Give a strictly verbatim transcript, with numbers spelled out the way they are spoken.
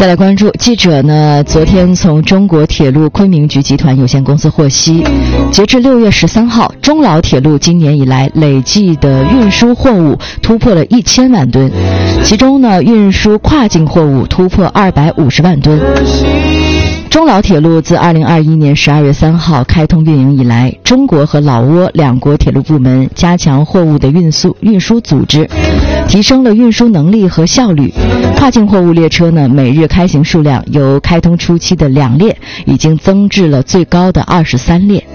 再来关注，记者呢昨天从中国铁路昆明局集团有限公司获悉，截至六月十三号，中老铁路今年以来累计的运输货物突破了一千万吨，其中呢运输跨境货物突破二百五十万吨。中老铁路自二零二一年十二月三号开通运营以来，中国和老挝两国铁路部门加强货物的运输运输组织，提升了运输能力和效率。跨境货物列车呢，每日开行数量由开通初期的两列已经增至了最高的二十三列。